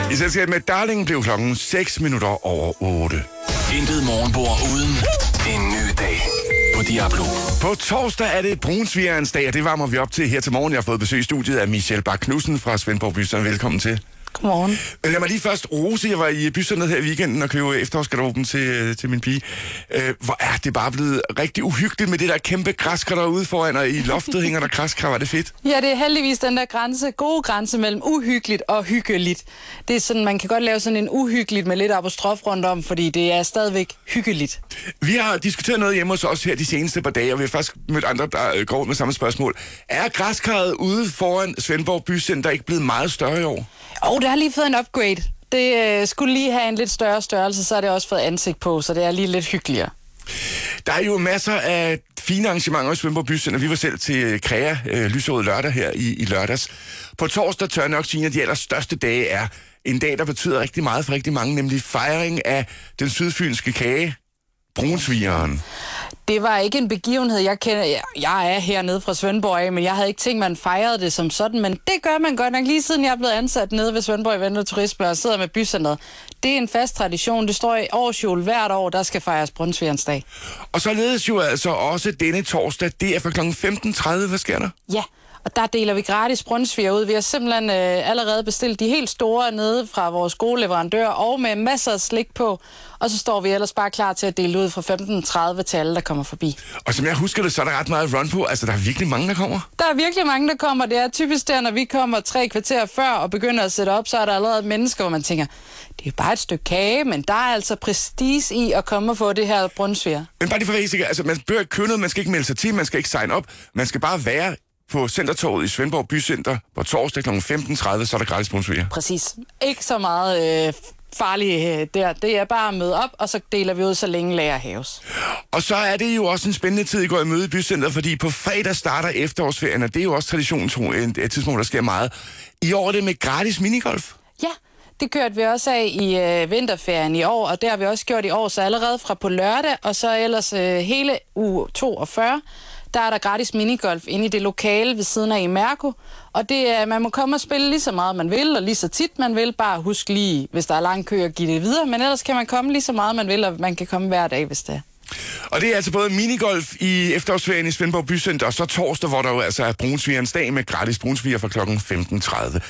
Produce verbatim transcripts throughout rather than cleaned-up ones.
I selskab med Darling blev klokken seks minutter over otte. Intet morgenbord uden en ny dag på Diablo. På torsdag er det brunsvigerens dag, og det varmer vi op til her til morgen. Jeg har fået besøg i studiet af Michelle Bak Knudsen fra Svendborg Bycenter. Velkommen til. Godmorgen. Lad mig lige først rose. Jeg var i Bycenteret her i weekenden og købte efterårsgarderoben til, til min pige. Øh, hvor er det bare blevet rigtig uhyggeligt med det der kæmpe græskar derude foran, og i loftet hænger der græskar. Var det fedt? Ja, det er heldigvis den der grænse, gode grænse mellem uhyggeligt og hyggeligt. Det er sådan, man kan godt lave sådan en uhyggeligt med lidt apostrof rundt om, fordi det er stadigvæk hyggeligt. Vi har diskuteret noget hjemme hos os her de seneste par dage, og vi har faktisk mødt andre, der går med samme spørgsmål. Er græskarret ude foran Svendborg Bycenter ikke blevet meget større i år? Og oh, det har lige fået en upgrade. Det øh, skulle lige have en lidt større størrelse, så har det også fået ansigt på, så det er lige lidt hyggeligere. Der er jo masser af fine arrangementer i Svendborg Bycenter. Vi var selv til Krea øh, Lyserød lørdag her i, i lørdags. På torsdag tør jeg nok sige, at de allerstørste dage er en dag, der betyder rigtig meget for rigtig mange, nemlig fejring af den sydfynske kage, brunsvigeren. Det var ikke en begivenhed, jeg kender. Jeg er hernede fra Svendborg af, men jeg havde ikke tænkt, man fejrede det som sådan, men det gør man godt nok lige siden jeg er blevet ansat nede ved Svendborg Event og Turisme og sidder med Bycenteret. Det er en fast tradition. Det står i årsjul hvert år, der skal fejres brunsvigerens dag. Og så ledes jo altså også denne torsdag. Det er fra klokken femten tredive. Hvad sker der? Ja, og der deler vi gratis brunsviger ud. Vi har simpelthen øh, allerede bestilt de helt store nede fra vores gode leverandør, og med masser af slik på. Og så står vi ellers bare klar til at dele ud fra femten tredive til alle, der kommer forbi. Og som jeg husker det, så er der ret meget run på. Altså, der er virkelig mange, der kommer. Der er virkelig mange, der kommer. Det er typisk der, når vi kommer tre kvarter før og begynder at sætte op, så er der allerede mennesker, hvor man tænker, det er jo bare et stykke kage, men der er altså prestige i at komme og få det her brunsviger. Men bare lige for at være sikker, altså, man bør ikke købe noget, man skal ikke melde sig til, man skal ikke sign op. Man skal bare være på Centertorvet i Svendborg Bycenter på torsdag klokken femten tredive, så er der gratis brunsviger. Præcis. Ikke så meget øh, farligt øh, der. Det er bare at møde op, og så deler vi ud, så længe lager haves. Og så er det jo også en spændende tid, I går i møde i Bycenteret, fordi på fredag starter efterårsferien, og det er jo også tradition, tro, et, et tidspunkt, der sker meget. I år er det med gratis minigolf. Ja, det kørte vi også af i øh, vinterferien i år, og det har vi også gjort i år, så allerede fra på lørdag, og så ellers øh, hele uge toogfyrre, der er der gratis minigolf inde i det lokale ved siden af i Mærko. Og det er, man må komme og spille lige så meget man vil, og lige så tit man vil. Bare husk lige, hvis der er lang kø, at give det videre. Men ellers kan man komme lige så meget man vil, og man kan komme hver dag, hvis det er. Og det er altså både minigolf i efterårsferien i Svendborg Bycenter, og så torsdag, hvor der jo altså er brunsvigerens dag med gratis brunsviger fra klokken femten tredive.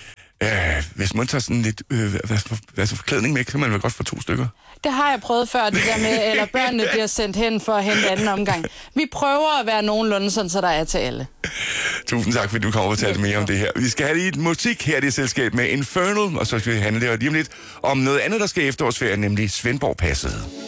Øh, hvis man tager sådan lidt øh, hvad, hvad så forklædning med, så kan man vel godt få to stykker. Det har jeg prøvet før, det der med, eller børnene bliver sendt hen for at hente anden omgang. Vi prøver at være nogenlunde sådan, så der er til alle. Tusind tak, fordi du kommer og fortalte mere om det her. Vi skal have lidt musik her i det selskab med Infernal, og så skal vi handle det lige om lidt om noget andet, der skal i efterårsferien, nemlig Svendborg-passet.